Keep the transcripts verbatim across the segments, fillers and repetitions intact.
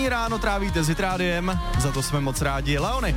První ráno trávíte s Hitrádiem, za to jsme moc rádi. Leony.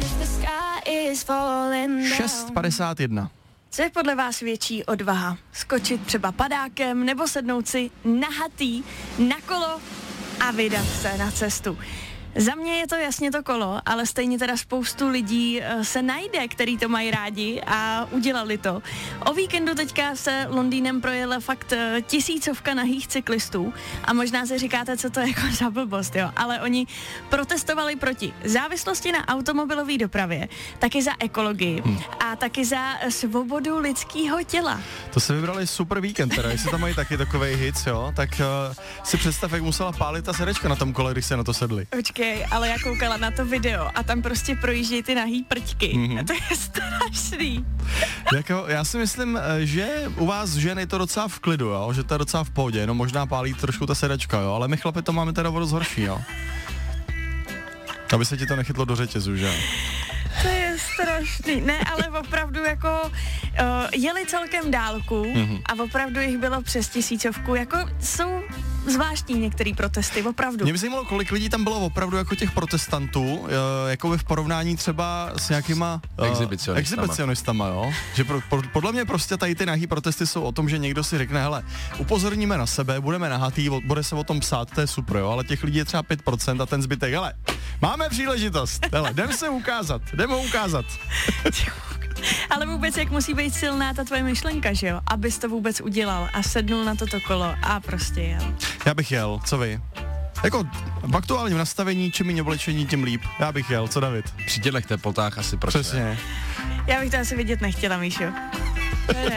šest padesát jedna. Co je podle vás větší odvaha? Skočit třeba padákem nebo sednout si nahatý na kolo a vydat se na cestu? Za mě je to jasně to kolo, ale stejně teda spoustu lidí se najde, který to mají rádi a udělali to. O víkendu teďka se Londýnem projela fakt tisícovka nahých cyklistů a možná si říkáte, co to je jako za blbost, jo, ale oni protestovali proti závislosti na automobilové dopravě, taky za ekologii hmm. a taky za svobodu lidského těla. To se vybrali super víkend teda, jestli tam mají taky takovej hits, jo, tak uh, si představ, jak musela pálit ta sedečka na tom kole, když se na to sedli. Počkej, ale já koukala na to video a tam prostě projíždějí ty nahý prťky. Mm-hmm. A to je strašný. Jako, já si myslím, že u vás žen je to docela v klidu, jo? Že to je docela v pohodě, no možná pálí trošku ta sedačka, jo? Ale my chlapi to máme teda dost horší, jo? Aby se ti to nechytlo do řetězu, že? To je strašný. Ne, ale opravdu jako uh, jeli celkem dálku mm-hmm. a opravdu jich bylo přes tisícovku. Jako jsou zvláštní některé protesty, opravdu. Mě by zajímalo, kolik lidí tam bylo opravdu jako těch protestantů, jako v porovnání třeba s nějakýma uh, exhibicionistama. exhibicionistama, jo? Že pro, pro, podle mě prostě tady ty nahý protesty jsou o tom, že někdo si řekne, hele, upozorníme na sebe, budeme nahatý, bude se o tom psát, to je super, jo? Ale těch lidí je třeba pět procent a ten zbytek, hele, máme příležitost, hele, jdem se ukázat, jdem ho ukázat. Ale vůbec, jak musí být silná ta tvoje myšlenka, že jo? Abys to vůbec udělal a sednul na toto kolo a prostě jel. Já bych jel, co vy? Jako v aktuálním nastavení, čím méně oblečení, tím líp. Já bych jel, co David? Při těchto teplotách asi proč Přesně. Já bych to asi vidět nechtěla, Míšo. Ne, ne.